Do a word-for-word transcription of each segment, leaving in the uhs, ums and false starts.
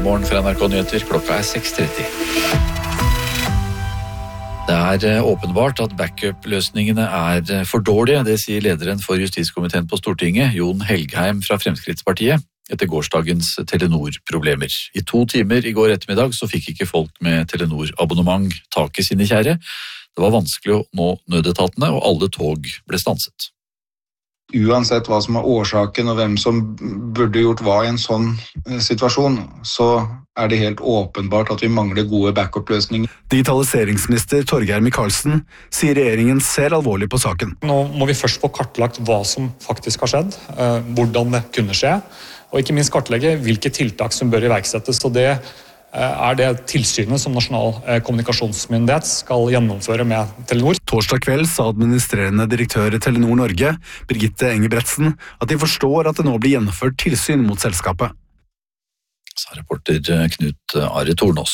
Morgen fra N R K Nyheter. Klokka er seks tretti. Det er åpenbart at backup-løsningene er for dårlige, det sier lederen for justiskomiteen på Stortinget, Jon Helgheim fra Fremskrittspartiet, etter gårsdagens Telenor-problemer. I to timer i går ettermiddag så fikk ikke folk med Telenor-abonnement tak i sine kjære. Det var vanskelig å nå nødetatene, og alle tog ble stanset. Uansett hva som er årsaken og hvem som burde gjort hva i en sånn situasjon, så er det helt åpenbart at vi mangler gode backup-løsninger. Digitaliseringsminister Torgeir Micaelsen sier regjeringen ser alvorlig på saken. Nå må vi først få kartlagt hva som faktisk har skjedd, hvordan det kunne skje, og ikke minst kartlegge hvilke tiltak som bør iverksettes. Og det er det tilsynet som nasjonal kommunikasjonsmyndighet skal gjennomføre med Telenor. Torsdag kveld sa administrerende direktør i Telenor Norge, Birgitte Engebretsen, at de forstår at det nå blir gjennomført tilsyn mot selskapet. Sa reporter Knut Are Tornås.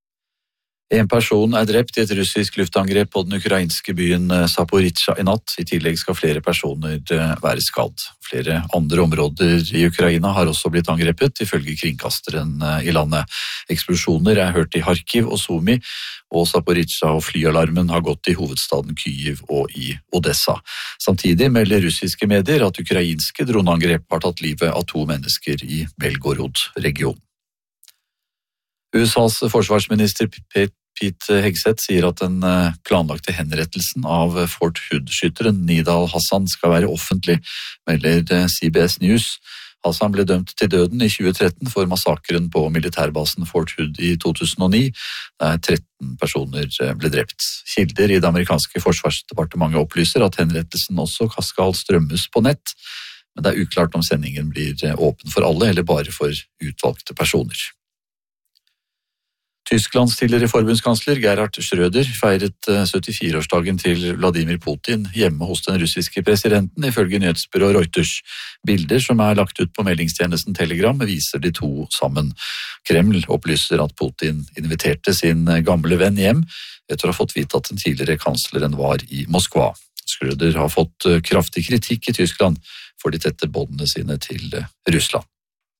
En person er drept i et russisk luftangrep på den ukrainske byen Zaporizjzja i natt. I tillegg skal flere personer være skadd. Flere andre områder i Ukraina har også blitt angrepet, ifølge kringkasteren i landet. Eksplosjoner er hørt i Kharkiv og Sumy, og Zaporizjzja og flyalarmen har gått i hovedstaden Kyiv og i Odessa. Samtidig melder russiske medier at ukrainske droneangrep har tatt livet av to mennesker i Belgorod-regionen. U S A's forsvarsminister Pete Hegseth sier at den planlagte henrettelsen av Fort Hood-skytteren Nidal Hassan skal være offentlig, melder C B S News. Hassan ble dømt til døden i tjue tretten for massakren på militærbasen Fort Hood i to tusen og ni, der tretten personer ble drept. Kilder i det amerikanske forsvarsdepartementet opplyser at henrettelsen også skal strømmes på nett, men det er uklart om sendingen blir åpen for alle eller bare for utvalgte personer. Tysklands tidligere forbundskansler Gerhard Schröder feiret syttifire-årsdagen til Vladimir Putin hjemme hos den russiske presidenten, ifølge nyhetsbyrået Reuters. Bilder som er lagt ut på meldingstjenesten Telegram viser de to sammen. Kreml opplyser at Putin inviterte sin gamle venn hjem etter å ha fått vite at den tidligere kansleren var i Moskva. Schröder har fått kraftig kritikk i Tyskland for de tette båndene sine til Russland.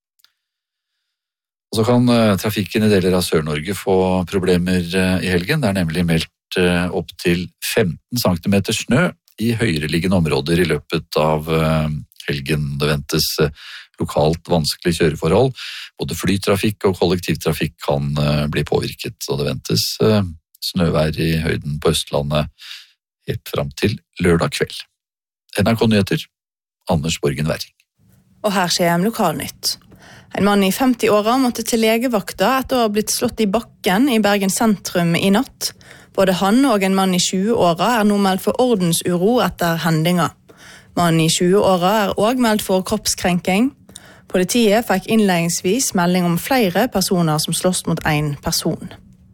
Og så kan trafikken i deler av Sør-Norge få problemer i helgen. Det er nemlig meldt opp til femten centimeter snø i høyereliggende områder i løpet av helgen. Det ventes lokalt vanskelig kjøreforhold. Både flytrafikk og kollektivtrafikk kan bli påvirket, og det ventes snøvær i høyden på Østlandet helt fram til lørdag kveld. N R K Nyheter, Anders Borgen Werring. Og her skjer lokalnytt. En mann i femti-åra måtte til legevakta etter å ha blitt slått i bakken i Bergen sentrum i natt. Både han og en mann i tjue-åra er nå meldt for ordensuro etter hendinga. Mannen i tjue-åra er også meldt for kroppskrenking. Politiet fikk innledningsvis melding om flere personer som slåss mot en person.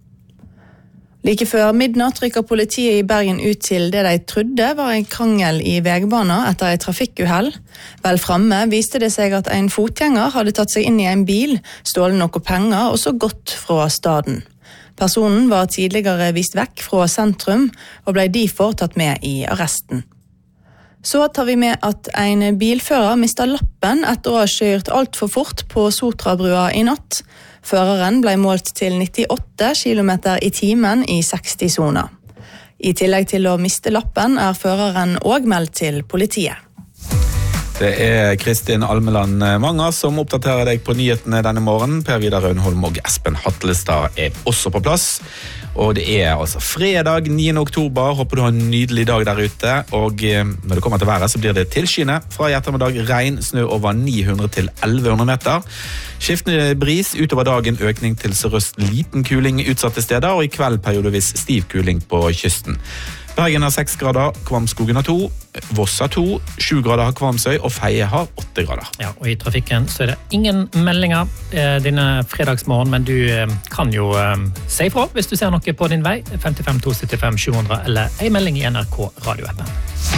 Like før midnatt rykker politiet i Bergen ut til det de trodde var en krangel i veibanen etter et trafikkuhell. Vel fremme viste det seg at en fotgjenger hadde tatt seg inn i en bil, stjålet noe penger og så gått fra staden. Personen var tidligere vist vekk fra sentrum og ble derfor tatt med i arresten. Så tar vi med at en bilfører mistet lappen etter å ha kjørt alt for fort på Sotrabrua i natt. Føreren ble målt til nittiåtte kilometer i timen i seksti-sona. I tillegg til å miste lappen er føreren også meldt til politiet. Det er Kristin Almeland Manga som oppdaterer deg på nyhetene denne morgenen. Per Vidar Rønholm og Espen Hatlestad er også på plass. Og det er altså fredag niende oktober. Håper du har en nydelig dag der ute. Og når det kommer til været så blir det tilskyende. Fra i ettermiddag regn, snø over ni hundre til elleve hundre meter. Skiftende bris utover dagen, økning til sørøst, liten kuling utsatte steder. Og i kveld periodevis stiv kuling på kysten. Bergen har seks grader, Kvamskogen har to, Voss har to, sju grader har Kvamsøy og Feie har åtte grader. Ja, og i trafikken så er det ingen meldinger eh, denne fredagsmorgen, men du eh, kan jo eh, si fra hvis du ser noe på din vei, fem fem to sytti fem sju hundre eller en melding i N R K radioappen.